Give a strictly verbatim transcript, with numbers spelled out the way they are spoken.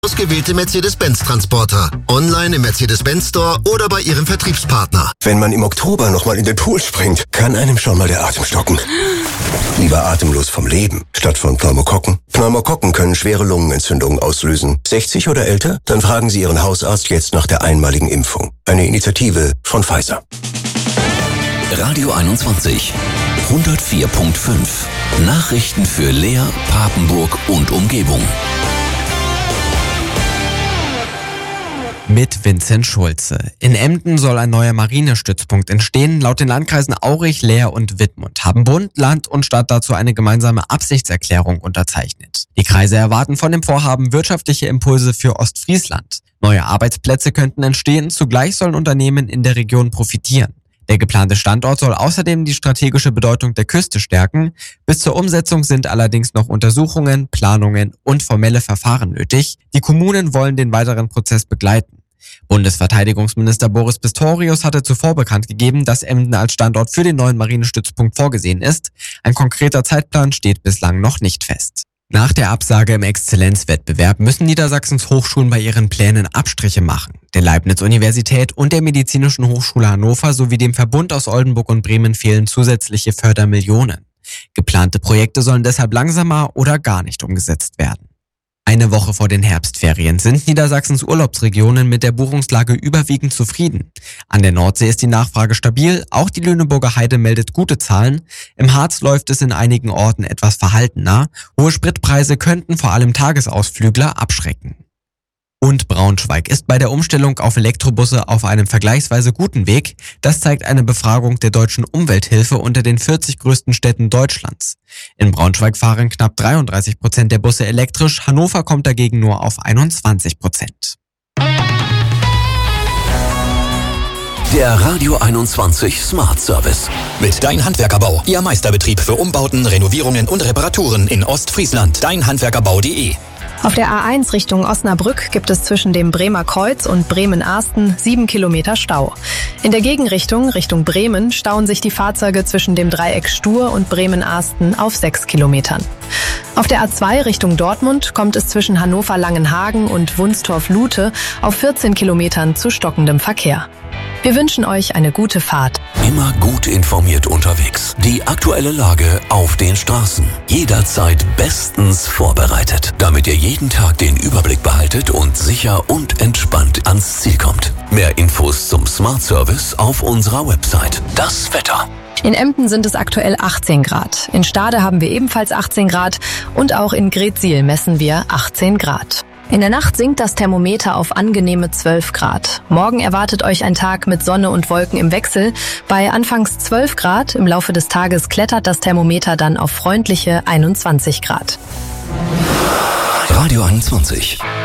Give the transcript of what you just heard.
Ausgewählte Mercedes-Benz-Transporter. Online im Mercedes-Benz Store oder bei Ihrem Vertriebspartner. Wenn man im Oktober nochmal in den Pool springt, kann einem schon mal der Atem stocken. Lieber atemlos vom Leben, statt von Pneumokokken. Pneumokokken können schwere Lungenentzündungen auslösen. sechzig oder älter? Dann fragen Sie Ihren Hausarzt jetzt nach der einmaligen Impfung. Eine Initiative von Pfizer. Radio einundzwanzig, hundertvier Komma fünf. Nachrichten für Leer, Papenburg und Umgebung. Mit Vincent Schulze. In Emden soll ein neuer Marinestützpunkt entstehen. Laut den Landkreisen Aurich, Leer und Wittmund haben Bund, Land und Stadt dazu eine gemeinsame Absichtserklärung unterzeichnet. Die Kreise erwarten von dem Vorhaben wirtschaftliche Impulse für Ostfriesland. Neue Arbeitsplätze könnten entstehen, zugleich sollen Unternehmen in der Region profitieren. Der geplante Standort soll außerdem die strategische Bedeutung der Küste stärken. Bis zur Umsetzung sind allerdings noch Untersuchungen, Planungen und formelle Verfahren nötig. Die Kommunen wollen den weiteren Prozess begleiten. Bundesverteidigungsminister Boris Pistorius hatte zuvor bekannt gegeben, dass Emden als Standort für den neuen Marinestützpunkt vorgesehen ist. Ein konkreter Zeitplan steht bislang noch nicht fest. Nach der Absage im Exzellenzwettbewerb müssen Niedersachsens Hochschulen bei ihren Plänen Abstriche machen. Der Leibniz-Universität und der Medizinischen Hochschule Hannover sowie dem Verbund aus Oldenburg und Bremen fehlen zusätzliche Fördermillionen. Geplante Projekte sollen deshalb langsamer oder gar nicht umgesetzt werden. Eine Woche vor den Herbstferien sind Niedersachsens Urlaubsregionen mit der Buchungslage überwiegend zufrieden. An der Nordsee ist die Nachfrage stabil, auch die Lüneburger Heide meldet gute Zahlen. Im Harz läuft es in einigen Orten etwas verhaltener. Hohe Spritpreise könnten vor allem Tagesausflügler abschrecken. Und Braunschweig ist bei der Umstellung auf Elektrobusse auf einem vergleichsweise guten Weg. Das zeigt eine Befragung der Deutschen Umwelthilfe unter den vierzig größten Städten Deutschlands. In Braunschweig fahren knapp dreiunddreißig Prozent der Busse elektrisch, Hannover kommt dagegen nur auf einundzwanzig Prozent. Der Radio einundzwanzig Smart Service. Mit Dein Handwerkerbau, Ihr Meisterbetrieb für Umbauten, Renovierungen und Reparaturen in Ostfriesland. dein handwerkerbau punkt de. Auf der A eins Richtung Osnabrück gibt es zwischen dem Bremer Kreuz und Bremen-Arsten sieben Kilometer Stau. In der Gegenrichtung, Richtung Bremen, stauen sich die Fahrzeuge zwischen dem Dreieck Stur und Bremen-Arsten auf sechs Kilometern. Auf der A zwei Richtung Dortmund kommt es zwischen Hannover-Langenhagen und Wunstorf-Lute auf vierzehn Kilometern zu stockendem Verkehr. Wir wünschen euch eine gute Fahrt. Immer gut informiert unterwegs. Die aktuelle Lage auf den Straßen. Jederzeit bestens vorbereitet, damit ihr jeden Tag den Überblick behaltet und sicher und entspannt ans Ziel kommt. Mehr Infos zum Smart Service auf unserer Website. Das Wetter. In Emden sind es aktuell achtzehn Grad. In Stade haben wir ebenfalls achtzehn Grad und auch in Greetsiel messen wir achtzehn Grad. In der Nacht sinkt das Thermometer auf angenehme zwölf Grad. Morgen erwartet euch ein Tag mit Sonne und Wolken im Wechsel. Bei anfangs zwölf Grad, im Laufe des Tages klettert das Thermometer dann auf freundliche einundzwanzig Grad. Radio einundzwanzig.